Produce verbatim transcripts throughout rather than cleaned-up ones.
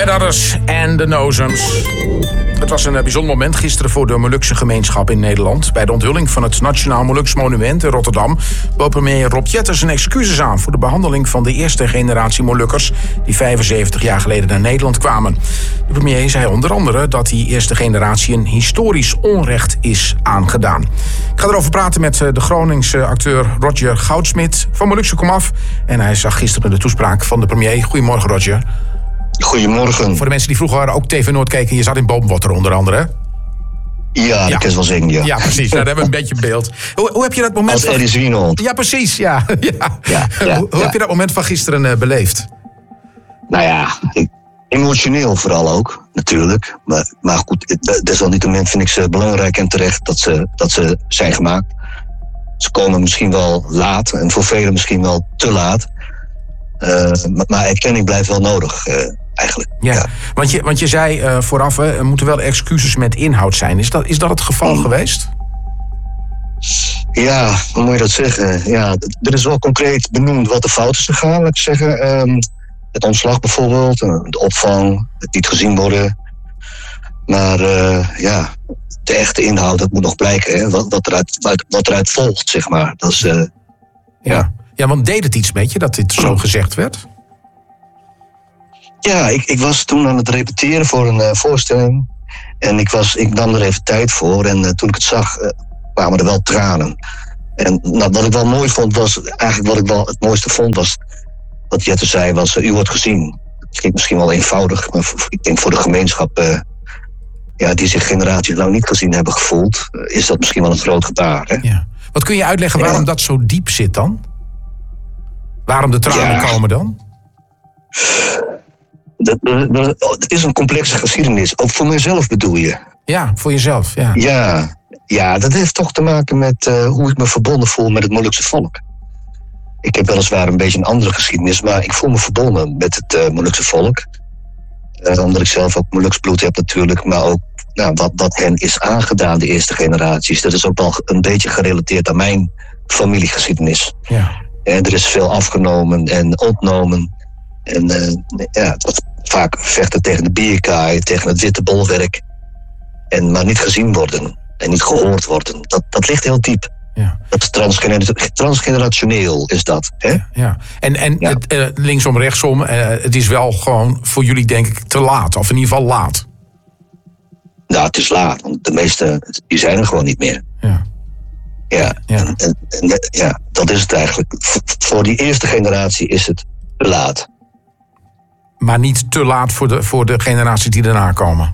Beddadders en de Nozems. Het was een bijzonder moment gisteren voor de Molukse gemeenschap in Nederland. Bij de onthulling van het Nationaal Moluks Monument in Rotterdam bood premier Rob Jetten zijn excuses aan voor de behandeling van de eerste generatie Molukkers die vijfenzeventig jaar geleden naar Nederland kwamen. De premier zei onder andere dat die eerste generatie een historisch onrecht is aangedaan. Ik ga erover praten met de Groningse acteur Roger Goudsmit van Molukse Komaf. En hij zag gisteren de toespraak van de premier. Goedemorgen, Roger. Goedemorgen. Voor de mensen die vroeger ook T V Noord keken, je zat in Boomwater onder andere, hè? Ja, dat kan wel zingen, ja. Ja, precies. Nou, daar hebben we een beetje beeld. Hoe, hoe heb je dat moment Als van... Eddie Zwienhold. Ja, precies, ja. ja. ja, ja hoe hoe ja. heb je dat moment van gisteren uh, beleefd? Nou ja, ik, emotioneel vooral ook, natuurlijk. Maar, maar goed, desalniettemin vind ik ze belangrijk en terecht dat ze, dat ze zijn gemaakt. Ze komen misschien wel laat en voor velen misschien wel te laat. Uh, maar, maar erkenning blijft wel nodig, uh, eigenlijk. Ja, ja. Want, je, want je zei uh, vooraf, hè, er moeten wel excuses met inhoud zijn. Is dat, is dat het geval mm. geweest? Ja, hoe moet je dat zeggen? Ja, er is wel concreet benoemd wat de fout is gegaan, laat ik zeggen. Um, het ontslag bijvoorbeeld, de opvang, het niet gezien worden. Maar uh, ja, de echte inhoud, dat moet nog blijken. Hè? Wat, wat, eruit, wat eruit volgt, zeg maar. Dat is, uh, ja. ja. Ja, want deed het iets met je dat dit zo gezegd werd? Ja, ik, ik was toen aan het repeteren voor een uh, voorstelling. En ik, was, ik nam er even tijd voor. En uh, toen ik het zag, uh, kwamen er wel tranen. En nou, wat ik wel mooi vond, was... Eigenlijk wat ik wel het mooiste vond, was... Wat Jette zei, was... Uh, u wordt gezien. Het klinkt misschien wel eenvoudig. Maar voor, ik denk voor de gemeenschap... Uh, ja, die zich generaties lang niet gezien hebben gevoeld... Uh, is dat misschien wel een groot gebaar. Hè? Ja. Wat kun je uitleggen waarom ja. dat zo diep zit dan? Waarom de tranen ja. komen dan? Dat, dat, dat is een complexe geschiedenis. Ook voor mijzelf bedoel je? Ja, voor jezelf, ja. Ja, ja dat heeft toch te maken met uh, hoe ik me verbonden voel met het Molukse volk. Ik heb weliswaar een beetje een andere geschiedenis, maar ik voel me verbonden met het uh, Molukse volk. Uh, omdat ik zelf ook Moluks bloed heb natuurlijk, maar ook nou, wat, wat hen is aangedaan, de eerste generaties. Dat is ook wel een beetje gerelateerd aan mijn familiegeschiedenis. Ja. En er is veel afgenomen en ontnomen. En uh, ja, het was vaak vechten tegen de bierkaai, tegen het witte bolwerk. En maar niet gezien worden en niet gehoord worden. Dat, dat ligt heel diep. Ja. Dat is transgener- transgenerationeel, is dat. Hè? Ja, ja. En, en ja. Het, uh, linksom, rechtsom, uh, het is wel gewoon voor jullie denk ik te laat. Of in ieder geval laat. Nou, het is laat. Want de meeste, die zijn er gewoon niet meer. Ja. Ja, ja. En, en, en, ja, dat is het eigenlijk. Voor die eerste generatie is het te laat. Maar niet te laat voor de, voor de generaties die daarna komen?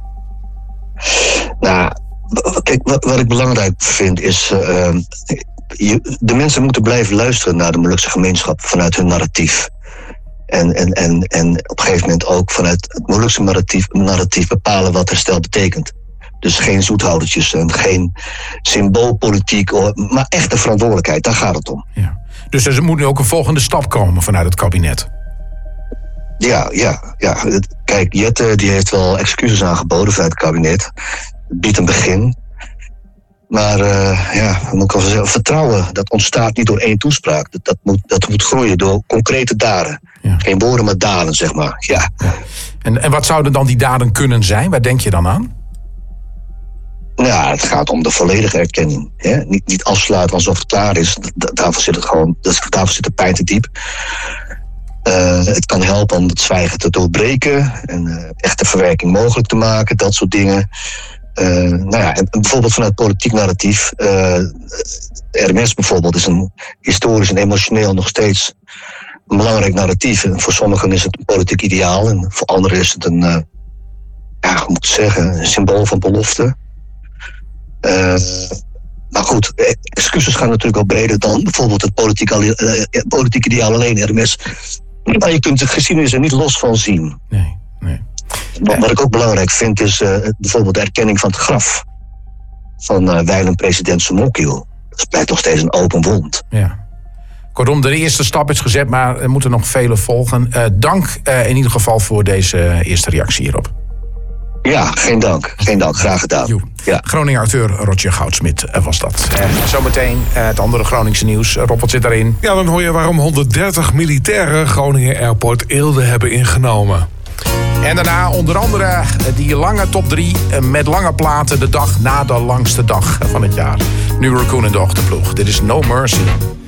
Nou, kijk, wat, wat ik belangrijk vind is... Uh, je, de mensen moeten blijven luisteren naar de Molukse gemeenschap vanuit hun narratief. En, en, en, en op een gegeven moment ook vanuit het Molukse narratief, narratief bepalen wat herstel betekent. Dus geen zoethoudertjes en geen symboolpolitiek, maar echte verantwoordelijkheid, daar gaat het om. Ja. Dus er moet nu ook een volgende stap komen vanuit het kabinet? Ja, ja, ja. Kijk, Jette die heeft wel excuses aangeboden vanuit het kabinet. Het biedt een begin. Maar uh, ja, moet ik wel zeggen, vertrouwen, dat ontstaat niet door één toespraak. Dat, dat, moet, dat moet groeien door concrete daden. Ja. Geen woorden, maar daden, zeg maar. Ja. Ja. En, en wat zouden dan die daden kunnen zijn? Waar denk je dan aan? Nou, het gaat om de volledige erkenning. Hè? Niet, niet afsluiten alsof het klaar is. Daarvoor zit het gewoon, daarvoor zit de pijn te diep. Uh, het kan helpen om het zwijgen te doorbreken en uh, echte verwerking mogelijk te maken, dat soort dingen. Uh, nou ja, en bijvoorbeeld vanuit politiek narratief. Uh, R M S bijvoorbeeld is een historisch en emotioneel nog steeds een belangrijk narratief. En voor sommigen is het een politiek ideaal en voor anderen is het een, uh, ja, hoe moet ik zeggen, een symbool van belofte. Uh, maar goed, excuses gaan natuurlijk wel breder dan bijvoorbeeld het politiek, uh, politiek ideaal alleen, R M S. Maar je kunt de geschiedenis er niet los van zien. Nee, nee. Wat, wat ik ook belangrijk vind is uh, bijvoorbeeld de erkenning van het graf van uh, wijlen president Somokiel. Dat blijft nog steeds een open wond. Ja. Kortom, de eerste stap is gezet, maar er moeten nog vele volgen. Uh, dank uh, in ieder geval voor deze eerste reactie hierop. Ja, geen dank. Geen dank. Graag gedaan. Ja. Groningen-acteur Roger Goudsmit was dat. En zometeen uh, het andere Groningse nieuws. Rob, wat zit daarin? Ja, dan hoor je waarom honderddertig militairen Groningen Airport Eelde hebben ingenomen. En daarna onder andere die lange top drie met lange platen de dag na de langste dag van het jaar. Nu Raccoon en de Ochtendploeg. Dit is No Mercy.